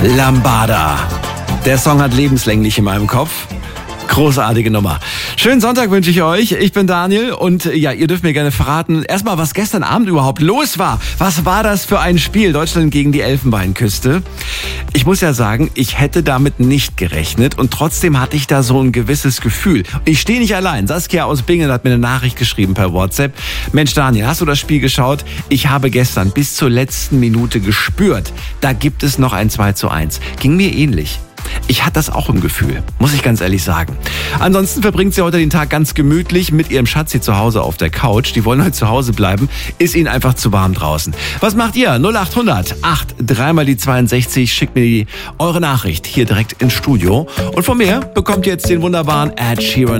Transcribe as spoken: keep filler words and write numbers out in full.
Lambada. Der Song hat lebenslänglich in meinem Kopf. Großartige Nummer. Schönen Sonntag wünsche ich euch. Ich bin Daniel und ja, ihr dürft mir gerne verraten, erstmal, was gestern Abend überhaupt los war. Was war das für ein Spiel? Deutschland gegen die Elfenbeinküste. Ich muss ja sagen, ich hätte damit nicht gerechnet und trotzdem hatte ich da so ein gewisses Gefühl. Ich stehe nicht allein. Saskia aus Bingen hat mir eine Nachricht geschrieben per WhatsApp. Mensch Daniel, hast du das Spiel geschaut? Ich habe gestern bis zur letzten Minute gespürt, da gibt es noch ein zwei zu eins. Ging mir ähnlich. Ich hatte das auch im Gefühl, muss ich ganz ehrlich sagen. Ansonsten verbringt sie heute den Tag ganz gemütlich mit ihrem Schatzi zu Hause auf der Couch. Die wollen heute zu Hause bleiben. Ist ihnen einfach zu warm draußen. Was macht ihr? null acht hundert acht dreimal die zweiundsechzig. Schickt mir die, eure Nachricht hier direkt ins Studio. Und von mir bekommt ihr jetzt den wunderbaren Ed Sheeran.